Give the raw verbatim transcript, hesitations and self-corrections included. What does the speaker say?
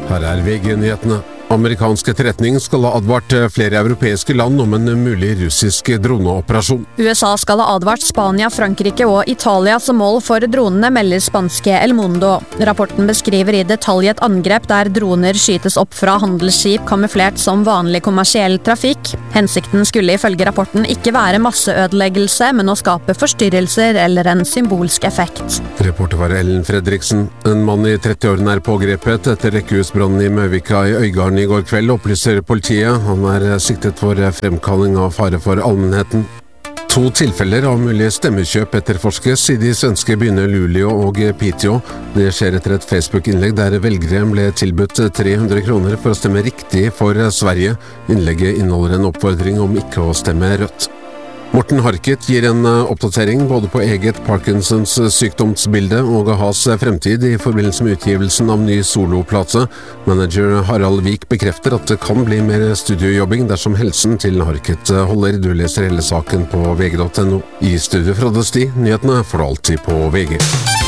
Her er V G-nyhetene. Amerikansk etterretning skal ha advart flere europeiske land om en mulig russisk droneoperasjon. U S A skal ha advart Spania, Frankrike og Italia som mål for dronene, melder spanske El Mundo. Rapporten beskriver i detalj et angrep der droner skytes opp fra handelsskip kamuflert som vanlig kommersiell trafikk. Hensikten skulle ifølge rapporten ikke være masseødeleggelse, men å skape forstyrrelser eller en symbolsk effekt. Reporter var Ellen Fredriksen. En mann i trettiårene er pågrepet etter rekkehusbrannen i Møvika i Øygarden i går kveld, opplyser politiet. Han er siktet for fremkalling av fare for allmennheten. To tilfeller av mulig stemmekjøp etterforskes i de svenske byene Luleå og Piteå. Det skjer etter et Facebook-innlegg der velgere ble tilbudt tre hundre kroner for å stemme riktig for Sverige. Innlegget inneholder en oppfordring om ikke å stemme rødt. Morten Harket gir en oppdatering både på eget Parkinsons sykdomsbilde og A-has fremtid i forbindelse med utgivelsen av ny soloplate. Manager Harald Vik bekrefter at det kan bli mer studiojobbing dersom helsen til Harket holder. Du leser hele saken på V G punktum no. I studio fra Døsti, nyhetene får du alltid på V G.